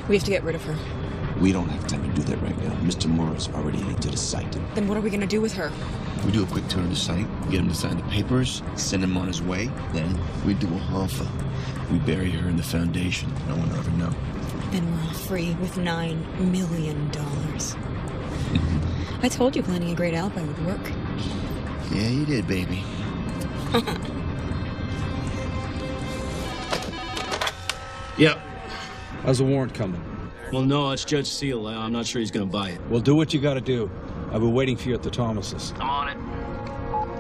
We have to get rid of her. We don't have time to do that right now. Mr. Morris already heading to the site. Then what are we gonna do with her? We do a quick tour of the site, get him to sign the papers, send him on his way. Then we do a Hoffa. We bury her in the foundation. No one will ever know. Then we're all free with $9 million. I told you planning a great alibi would work. Yeah, you did, baby. Yep. How's the warrant coming? Well, no, it's Judge Seal. I'm not sure he's gonna buy it. Well, do what you gotta do. I've been waiting for you at the Thomases. I'm on